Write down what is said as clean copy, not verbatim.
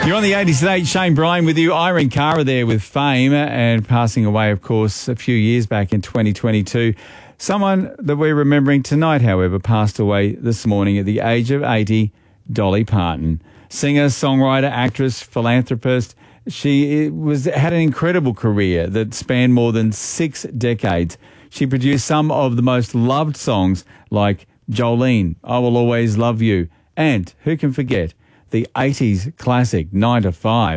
You're on the 80s today. Shane Bryan with you. Irene Cara there with Fame and passing away, of course, a few years back in 2022. Someone that we're remembering tonight, however, passed away this morning at the age of 80, Dolly Parton. Singer, songwriter, actress, philanthropist. She had an incredible career that spanned more than 6 decades. She produced some of the most loved songs like Jolene, I Will Always Love You, and who can forget the 80s classic 9 to 5.